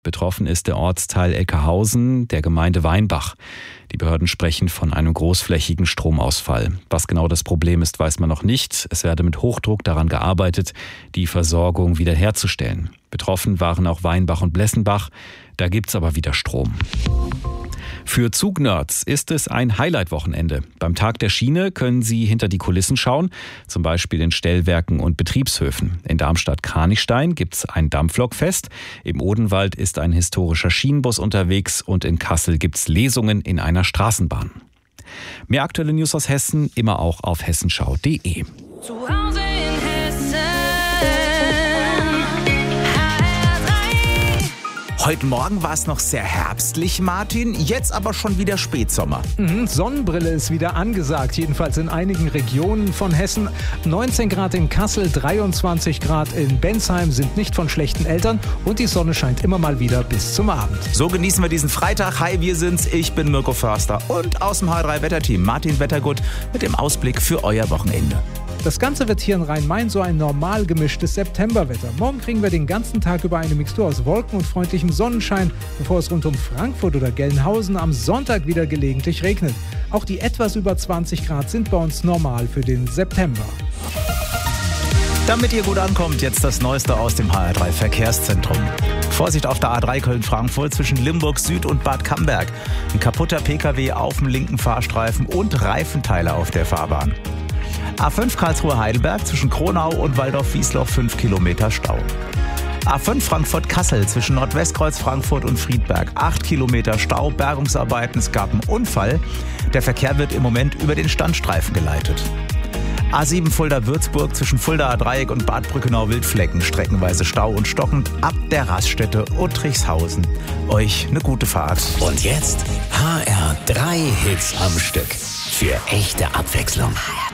Betroffen ist der Ortsteil Eckerhausen der Gemeinde Weinbach. Die Behörden sprechen von einem großflächigen Stromausfall. Was genau das Problem ist, weiß man noch nicht. Es werde mit Hochdruck daran gearbeitet, die Versorgung wiederherzustellen. Betroffen waren auch Weinbach und Blessenbach. Da gibt's aber wieder Strom. Für Zugnerds ist es ein Highlight-Wochenende. Beim Tag der Schiene können Sie hinter die Kulissen schauen, zum Beispiel in Stellwerken und Betriebshöfen. In Darmstadt-Kranichstein gibt's ein Dampflokfest, im Odenwald ist ein historischer Schienenbus unterwegs und in Kassel gibt's Lesungen in einer Straßenbahn. Mehr aktuelle News aus Hessen immer auch auf hessenschau.de. Heute Morgen war es noch sehr herbstlich, Martin, jetzt aber schon wieder Spätsommer. Sonnenbrille ist wieder angesagt, jedenfalls in einigen Regionen von Hessen. 19 Grad in Kassel, 23 Grad in Bensheim sind nicht von schlechten Eltern und die Sonne scheint immer mal wieder bis zum Abend. So genießen wir diesen Freitag. Hi, wir sind's, ich bin Mirko Förster und aus dem H3-Wetterteam Martin Wettergut mit dem Ausblick für euer Wochenende. Das Ganze wird hier in Rhein-Main so ein normal gemischtes Septemberwetter. Morgen kriegen wir den ganzen Tag über eine Mixtur aus Wolken und freundlichem Sonnenschein, bevor es rund um Frankfurt oder Gelnhausen am Sonntag wieder gelegentlich regnet. Auch die etwas über 20 Grad sind bei uns normal für den September. Damit ihr gut ankommt, jetzt das Neueste aus dem HR3 Verkehrszentrum. Vorsicht auf der A3 Köln-Frankfurt zwischen Limburg Süd und Bad Camberg. Ein kaputter PKW auf dem linken Fahrstreifen und Reifenteile auf der Fahrbahn. A5 Karlsruhe-Heidelberg zwischen Kronau und Waldorf-Wiesloch 5 Kilometer Stau. A5 Frankfurt-Kassel zwischen Nordwestkreuz Frankfurt und Friedberg 8 Kilometer Stau, Bergungsarbeiten, es gab einen Unfall. Der Verkehr wird im Moment über den Standstreifen geleitet. A7 Fulda-Würzburg zwischen Fuldaer-Dreieck und Bad Brückenau-Wildflecken streckenweise Stau und stockend ab der Raststätte Uttrichshausen. Euch eine gute Fahrt. Und jetzt HR3 Hits am Stück. Für echte Abwechslung.